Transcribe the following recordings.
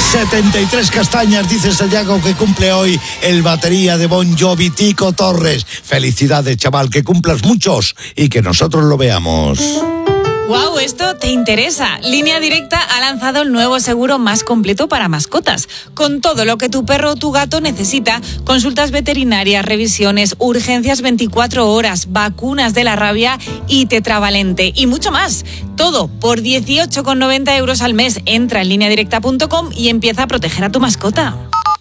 73 castañas, dice Sayago, que cumple hoy el batería de Bon Jovi, Tico Torres. Felicidades, chaval, que cumplas muchos y que nosotros lo veamos. ¡Wow! Esto te interesa. Línea Directa ha lanzado el nuevo seguro más completo para mascotas, con todo lo que tu perro o tu gato necesita: consultas veterinarias, revisiones, urgencias 24 horas, vacunas de la rabia y tetravalente y mucho más. Todo por 18,90 euros al mes. Entra en lineadirecta.com y empieza a proteger a tu mascota.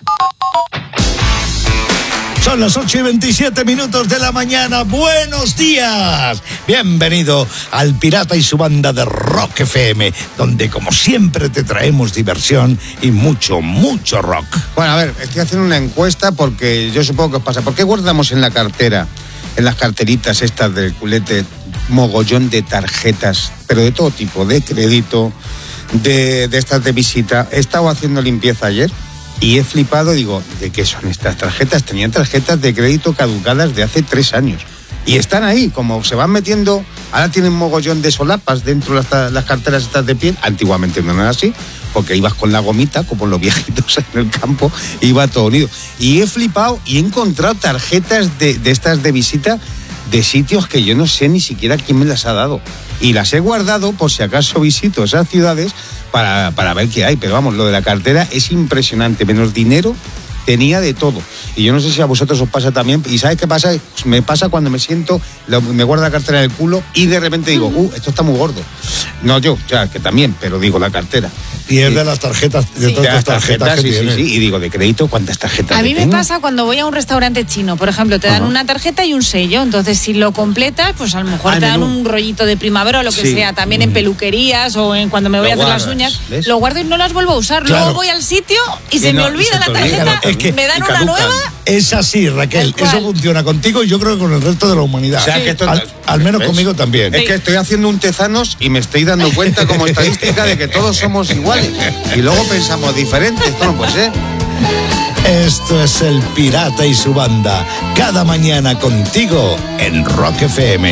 Son las 8:27 de la mañana. ¡Buenos días! Bienvenido al Pirata y su banda de Rock FM, donde como siempre te traemos diversión y mucho, mucho rock. Bueno, a ver, estoy haciendo una encuesta porque yo supongo que os pasa. ¿Por qué guardamos en la cartera, en las carteritas estas del culete, mogollón de tarjetas, pero de todo tipo, de crédito, de estas de visita? He estado haciendo limpieza ayer y he flipado, digo, ¿de qué son estas tarjetas? Tenían tarjetas de crédito caducadas de hace 3 años. Y están ahí, como se van metiendo, ahora tienen mogollón de solapas dentro de las carteras estas de piel. Antiguamente no era así, porque ibas con la gomita, como los viejitos en el campo, iba todo unido. Y he flipado y he encontrado tarjetas de estas de visita de sitios que yo no sé ni siquiera quién me las ha dado. Y las he guardado por si acaso visito esas ciudades para ver qué hay. Pero vamos, lo de la cartera es impresionante. Menos dinero tenía de todo. Y yo no sé si a vosotros os pasa también. ¿Y sabes qué pasa? Me pasa cuando me siento, me guardo la cartera en el culo y de repente digo, esto está muy gordo. No yo, ya que también, pero digo la cartera. Y es de las tarjetas, de todas las tarjetas que tienes. Sí. Y digo, ¿de crédito cuántas tarjetas A mí me tengo? pasa cuando voy a un restaurante chino, por ejemplo, te dan una tarjeta y un sello. Entonces, si lo completas, pues a lo mejor te dan un rollito de primavera o lo que sea. También en peluquerías o en cuando me voy a hacer las uñas. ¿Ves? Lo guardo y no las vuelvo a usar. Claro. Luego voy al sitio y se me olvida la tarjeta. Es que me dan una nueva. Es así, Raquel. Eso funciona contigo y yo creo que con el resto de la humanidad. O sea, que esto, al menos ¿ves? Conmigo también. Es que estoy haciendo un tezanos y me estoy dando cuenta como estadística de que todos somos iguales. Y luego pensamos diferentes. Esto no puede ser. Esto es el Pirata y su banda. Cada mañana contigo en Rock FM.